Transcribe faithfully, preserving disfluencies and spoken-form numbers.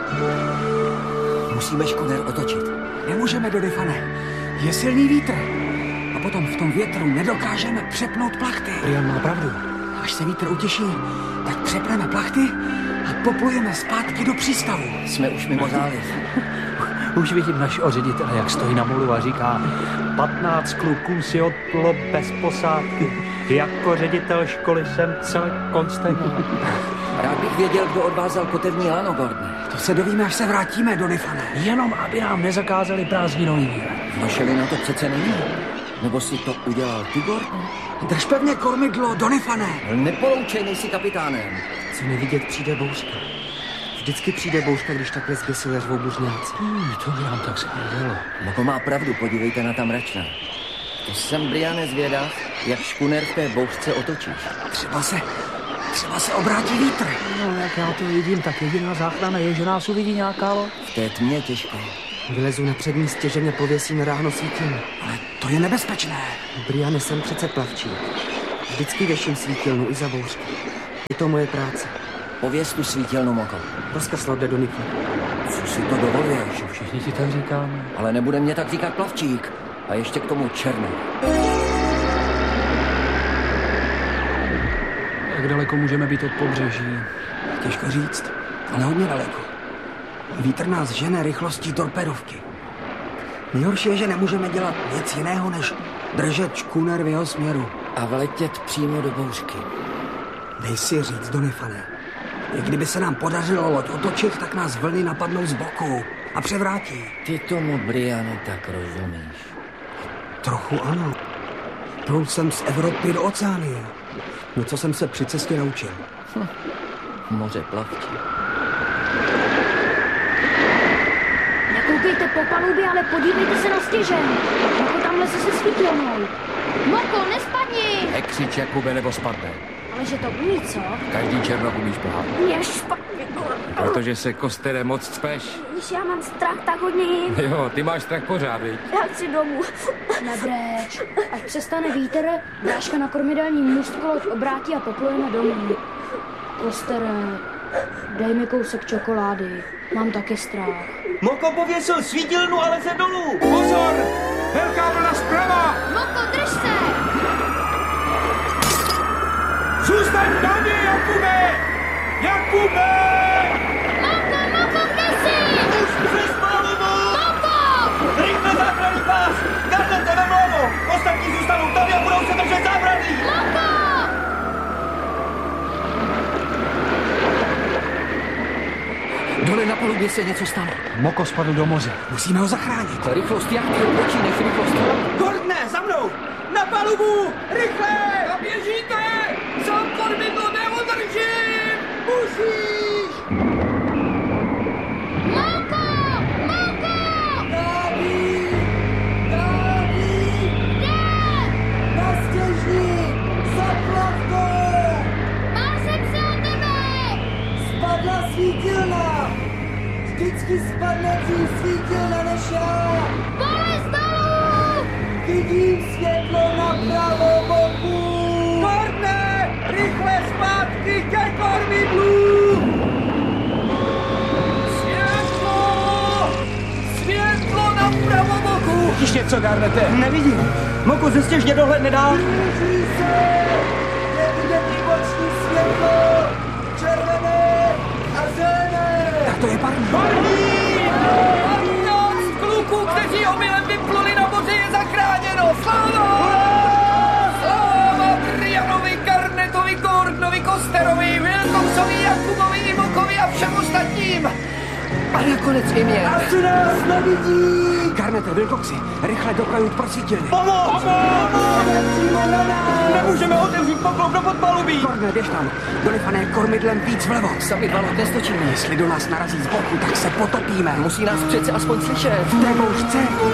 Musíme škuner otočit. Nemůžeme, Donifane. Je silný vítr. A potom v tom větru nedokážeme přepnout plachty. Brian má pravdu. Až se vítr utěší, tak přepneme plachty a poplujeme zpátky do přístavu. Jsme už mimo záliv. Už vidím našeho ředitele, jak stojí na molu a říká: patnáct kluků si odplo bez posádky. Jako ředitel školy jsem celé konstantní. Rád bych věděl, kdo odvázal kotevní lano, Gordne. To se dovíme, až se vrátíme, Donifane. Jenom aby nám nezakázali prázdninový výlet. Vaše vina to přece není. Nebo si to udělal ty, Gordne? Drž pevně kormidlo, Donifane. Nepoloučej, nejsi kapitánem. Chci nevidět, přijde bouřka. Vždycky přijde bouřka, když takhle zběsile řvou buřňáci. Hmm, to by nám tak scházelo. Moko má pravdu, podívejte na ta mračna. To jsem, Briane, zvědav, jak škuner v té bouřce otočíš. Třeba se, třeba se obrátí vítr. No, jak já to vidím, tak jediná záchrana je, že nás uvidí nějaká loď. V té tmě těžko. Vylezu na přední stěže, že mě pověsí na ráhno svítilnu. Ale to je nebezpečné. Briane, jsem přece plavčík. Vždycky věším svítilnu i za bouřky. Je to moje práce. Pověz tu svítilnu, Moko. Rozkaz, Lorde Donifane. Co si to dovoluješ? Všichni ti tak říkáme. Ale nebude mě tak říkat plavčík. A ještě k tomu černý. Jak daleko můžeme být od pobřeží? Těžko říct, ale hodně daleko. Vítr nás žene rychlostí torpedovky. Nejhorší je, že nemůžeme dělat nic jiného, než držet škuner v jeho směru. A vletět přímo do bouřky. Dej si říct, Donifane. I kdyby se nám podařilo loď otočit, tak nás vlny napadnou z boku a převrátí. Ty tomu, Briane, tak rozumíš. Trochu ano. Plul jsem z Evropy do Oceánie. No co jsem se při cestě naučil? Hm. Moře plavčí. Nekoukejte po palubě, ale podívejte se na stěžen. Moko tamhle se se svítilnou. Moko, nespadni! Nekřič, Jakube, nebo spadne. Ale že to umí, co? Každý černok umí šplhat. Mě špatně, Protože se, kostere, moc cpeš. Když já mám strach, tak hodně jim. Jo, ty máš strach pořád, viď? Já chci domů. Nebreč. Ať přestane vítr, bráška na kormidelní můstku loď obrátí a poplujeme domů. Kostere, dej mi kousek čokolády. Mám taky strach. Moko pověsil svítilnu a leze dolů. Pozor! Velká vlna zprava! Moko, drž se! Zůstaň tady, Jakube! Jakube! Moko, Moko, kde jsi? Už přes palubu! Moko! Rychle záchranný pás! Garnete ve mlonu! Ostatní zůstanou tady a budou se držet zábrany! Moko! Dole na palubě se něco stalo. Moko spadl do moře. Musíme ho zachránit. Rychlost jachty je větší než rychlost. Gordne, za mnou! Na palubu! Rychle! A běžíte! Za kormidlo neodržím! Musíš! Moko! Moko! Dáví! Dáví! Kde? Na stěží! Za plavkou! Bál jsem se o tebe! Spadla svítilna! Vždycky spadne dřív svítilna než já! Polez dolů! Vidím světlo na pravou boku! Gordne! Rychle zpátky ke kormidlu! Světlo! Světlo na pravou boku! Vidíš něco, Garnete? Nevidím. Moko ze stěžně dohledne dál. Blíží se! Je vidět boční světlo! Červené a zelené! Tak to je parní. patnáct kluků, kteří omylem vypluli na moře, je zachráněno! Sláva! Sláva Brianovi, Garnetovi, Gordnovi, Kosterovi, Wilcoxovi, Jakubovi, i Mokovi a všem ostatním! A nakonec i mě. Asi nás nevidí! Garnete, Wilcoxi, rychle do kajut pro svítilny. Pomoc! Přímo na nás! Nemůžeme otevřít poklop do podpalubí! Gordne, běž tam. Donifane, kormidlem víc vlevo. Sami dva loď nestočíme. Jestli do nás narazí z boku, tak se potopíme. Musí nás přece aspoň slyšet. V té bouřce